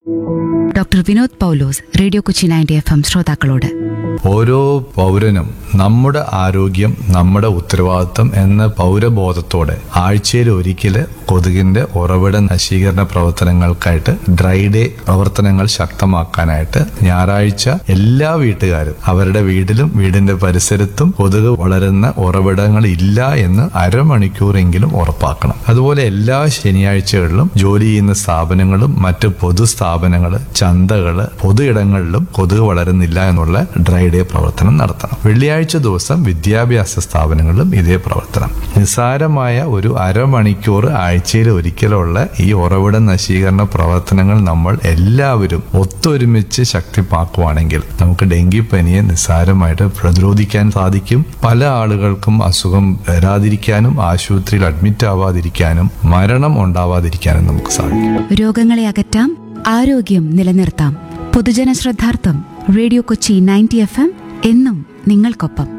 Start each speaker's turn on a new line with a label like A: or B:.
A: Doctor Vinod പൗലോസ്, radio Kochi 90 FM ശ്രോതാക്കളോട്.
B: ഓരോ പൗരനും നമ്മുടെ ആരോഗ്യം നമ്മുടെ ഉത്തരവാദിത്വം എന്ന പൗരബോധത്തോടെ ആഴ്ചയിൽ ഒരിക്കൽ കൊതുകിന്റെ ഉറവിട നശീകരണ പ്രവർത്തനങ്ങൾക്കായിട്ട് ഡ്രൈ ഡേ പ്രവർത്തനങ്ങൾ ശക്തമാക്കാനായിട്ട് ഞായറാഴ്ച എല്ലാ വീട്ടുകാരും അവരുടെ വീട്ടിലും വീടിന്റെ പരിസരത്തും കൊതുക് വളരുന്ന ഉറവിടങ്ങൾ ഇല്ല എന്ന് അരമണിക്കൂറെങ്കിലും ഉറപ്പാക്കണം. അതുപോലെ എല്ലാ ശനിയാഴ്ചകളിലും ജോലി ചെയ്യുന്ന സ്ഥാപനങ്ങളും മറ്റ് പൊതുസ്ഥാപനങ്ങള്, ചന്തകള്, പൊതു ഇടങ്ങളിലും കൊതുക് വളരുന്നില്ല എന്നുള്ള ഡ്രൈ ഡേ പ്രവർത്തനം നടത്തണം. വെള്ളിയാഴ്ച ദിവസം വിദ്യാഭ്യാസ സ്ഥാപനങ്ങളിലും ഇതേ പ്രവർത്തനം. നിസ്സാരമായ ഒരു അരമണിക്കൂർ ആഴ്ചയിൽ ഒരിക്കലുള്ള ഈ ഉറവിട നശീകരണ പ്രവർത്തനങ്ങൾ നമ്മൾ എല്ലാവരും ഒത്തൊരുമിച്ച് ശക്തിപ്പാക്കുവാണെങ്കിൽ നമുക്ക് ഡെങ്കിപ്പനിയെ നിസ്സാരമായിട്ട് പ്രതിരോധിക്കാൻ സാധിക്കും. പല ആളുകൾക്കും അസുഖം വരാതിരിക്കാനും ആശുപത്രിയിൽ അഡ്മിറ്റ് ആവാതിരിക്കാനും മരണം ഉണ്ടാവാതിരിക്കാനും നമുക്ക് സാധിക്കും.
A: രോഗങ്ങളെ അകറ്റാം, ആരോഗ്യം നിലനിർത്താം. പൊതുജന ശ്രദ്ധാർത്ഥം റേഡിയോ കൊച്ചി 90 FM എന്നും നിങ്ങൾക്കൊപ്പം.